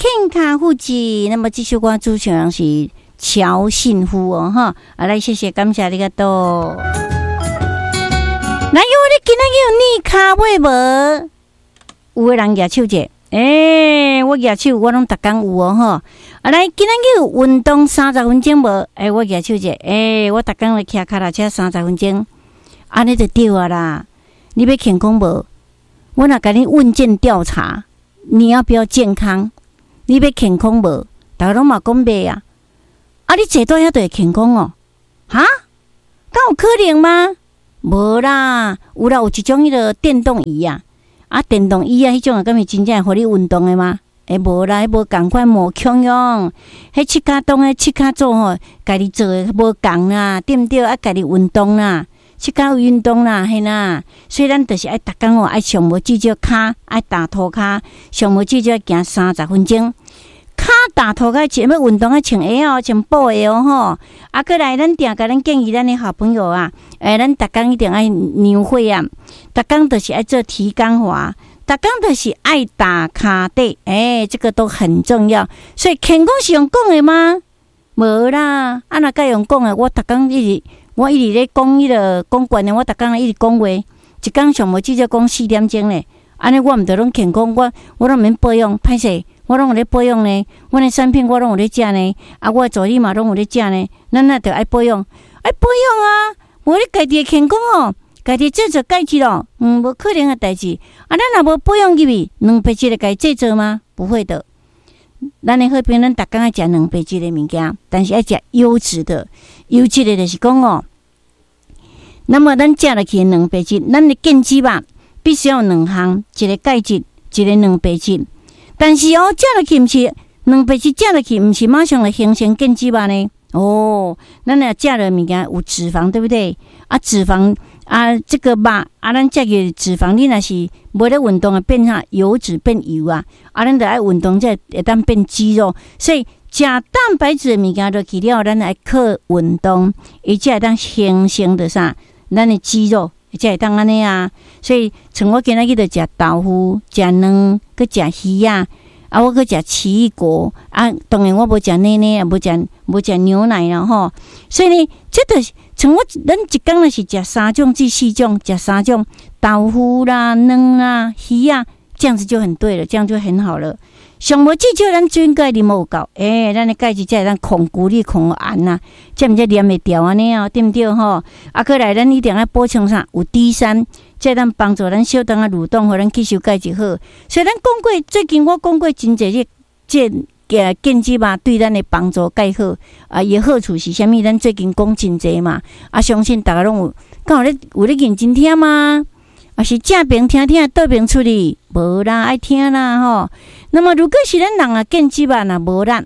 Ken 卡户籍，那么这首歌主唱人是乔信夫哦哈，来谢谢感谢你个多。那有你今仔有你卡位无？有个人举手者，我举手，我拢逐工有哦哈。来今仔有运动30分钟无？我举手者，我逐工来骑脚踏车30分钟，安尼就对啊啦。你要健康无？我若甲你问卷调查，你要不要健康？你要健康无？大家拢嘛讲袂啊！你坐倒遐就会健康哦？哈？敢有可能吗？无啦，有啦，有一种迄个电动椅啊，电动椅啊，迄种敢是真正会互你运动的吗？无啦，迄无共款无强用，迄七脚动诶，七脚做吼，家己做诶无共啦，对毋对？家己运动啦。去搞运动啦，嘿啦！所以咱就是爱逐工爱上无至少骹爱打拖骹，上无至少行30分钟。骹打拖骹，前要运动穿鞋哦，穿布鞋哦吼。过来咱定甲咱建议咱的好朋友啊，咱逐工一定爱牛会啊，逐工就是爱做提肛滑，逐工就是爱打骹底，这个都很重要。所以健康是用讲的吗？无啦，若该用讲的，我逐工我一直咧讲迄个讲惯的，我逐工一直讲话，一工上无至少讲4点钟咧。安尼我毋着拢健康，我拢免保养，歹势，我拢有咧保养呢。阮的产品我拢有咧食呢，我的助理嘛拢有咧食呢。咱那着爱保养，啊！无你家己的健康哦，家己做改志咯，无可能的代志。咱若无保养入去，2辈子就家己做吗？不会的。咱的好朋友，咱逐工爱食2辈子的物件，但是爱食优质的。优质的就是讲哦，那么咱食落去2辈子，咱的健脂吧必须要2项，一个钙质，一个2辈子。但是哦，食落去毋是2辈子，食落去毋是马上来形成健脂吧呢？咱若食了物件有脂肪，对不对？脂肪这个肉咱食个脂肪，你若是无咧运动变啥油脂变油啊？咱就爱运动才会当变肌肉，所以。食蛋白质的物件落去了，咱来靠运动，伊才会当形成的啥？咱的肌肉，才会当安尼啊。所以，像我今仔日就食豆腐、食卵、搁食鱼啊，我搁食奇异果当然我无食奶奶，无食牛奶啦吼。所以呢，这就是像咱一工若是食3种至4种，食3种豆腐啦、卵啦、鱼啊，这样子就很对了，这样就很好了。上无至少咱水钙啉有够，咱的钙质才会咱控骨力控按呐，这毋才黏会掉安尼哦，对毋对吼？过来咱一定要补充啥？有 D3，才咱帮助咱小肠蠕动，互咱吸收钙质好。所以咱讲过，最近我讲过真侪这健脂吧，对咱的帮助介好伊好处是啥物？咱最近讲真侪嘛，相信大家拢有，敢有咧认真听吗？是正边听倒边出去，无啦，爱听啦吼。那么如果是咱人健脂吧，若无力，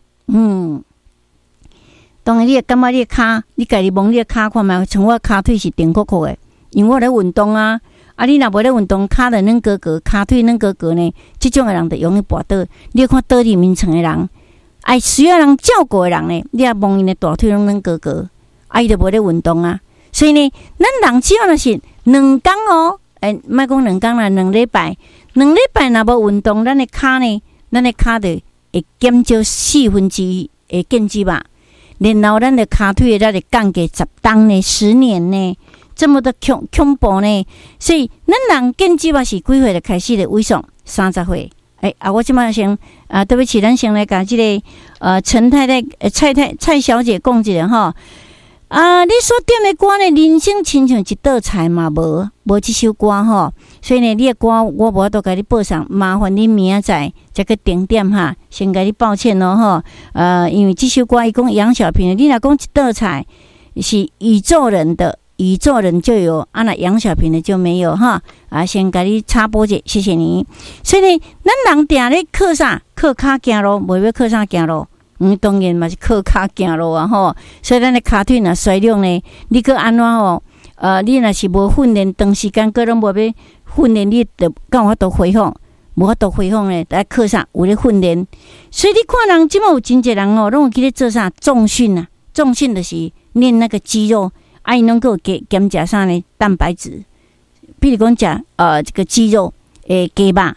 当然你会感觉你的骹，你家己摸你的骹看觅，像我骹腿是定扣扣的，因为我咧运动啊。你若无咧运动，骹就软格格，骹腿软格格呢，这种的人就容易跋倒。你看倒伫面床的人，需要人照顾的人呢，你也摸因的大腿拢软格格，伊就无咧运动啊。所以呢，咱人只要若是2工哦。莫讲2工啦，2礼拜，2礼拜若无运动，咱的骹呢，咱的骹就会减少1/4的健脂吧。然后咱的骹腿才会降低10档呢，10年呢，这么的恐怖呢。所以咱人健脂吧是几岁就开始的萎缩？30岁。我即马先对不起，咱先来甲这个陈太太、蔡小姐讲一下吼。你所点的歌呢？人生亲像一道菜嘛，无这首歌吼。所以呢，你的歌我无法度甲你报上，麻烦你明仔载再去定点哈。先甲你抱歉咯吼。因为这首歌伊讲杨小萍，你若讲一道菜是宇宙人的，宇宙人就有，那杨小萍的就没有哈。先甲你插播者，谢谢你。所以呢，咱人定咧靠啥？靠骹行路，袂要靠啥行路？当然嘛是靠骹行路啊吼，所以咱的骹腿若衰弱呢，你搁安怎吼？你若是无训练，长时间搁拢无要训练，你就敢有法度恢复？无法度恢复呢？来靠啥？有咧训练。所以你看人即马有真侪人哦，拢有去咧做啥重训啊？重训就是练那个肌肉，因拢够减食啥呢？蛋白质，比如讲食这个鸡肉鸡肉。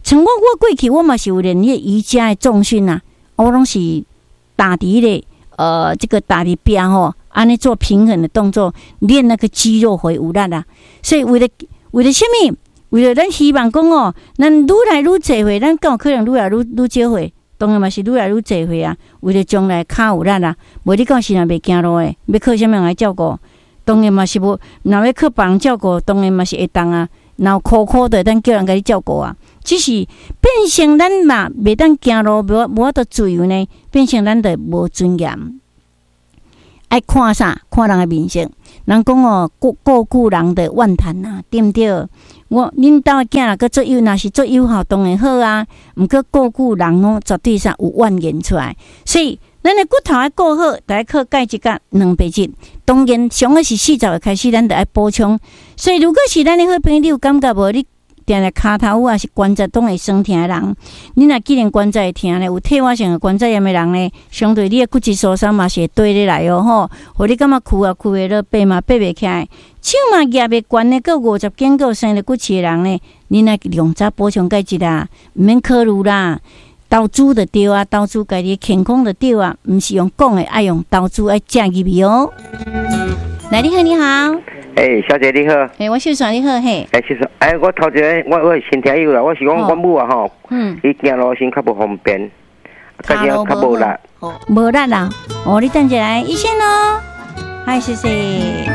像我过去我嘛是有练迄瑜伽的重训啊，我拢是打伫咧这个打伫边吼，安尼做平衡的动作，练那个肌肉会有力啊。所以为了什么？为了咱希望讲哦，咱愈来愈侪岁，咱敢有可能愈来愈少岁，当然嘛是愈来愈侪岁啊。为了将来较有力啊，无你到时若袂行路诶，要靠什么人来照顾？当然嘛是无，若要靠别人照顾，当然嘛是会当啊。然后苦苦的，咱叫人甲你照顾啊。只是变成咱嘛袂当行路，无法度自由呢，变成咱就无尊严。爱看啥？看人的面色。人讲哦，顾顾人的怨叹啊，对不对？恁兜的囝若个做友，若是做友好，当然好啊。毋过顾顾人哦，绝对上有怨言出来。所以咱的骨头要顾好，就要靠钙质甲蛋白质。当然，上个是40岁开始，咱就要补充。所以，如果是咱的好朋友，你有感觉无？你定定骹头啊，是关节拢会酸痛的人，你若既然关节会痛咧，有退化性的关节炎的人咧，相对你的骨质疏松嘛是会对你来哦吼，互你感觉屈袂落，爬嘛爬袂起来，手嘛举袂悬咧，够50斤够生了骨刺的人咧，你来量早补充钙质啦，毋免考虑啦。投资就对啊，投资家己健康就对啊，毋是用讲的，爱用投资，爱正入去哦。来，你好，你好。 小姐你好。 我秀爽你好嘿。 秀爽，我头前我是先听有啦，我是讲我母啊吼，伊行路先较不方便，加上较无力。 无力啦，你等一下来，医生哦，嗨，谢谢。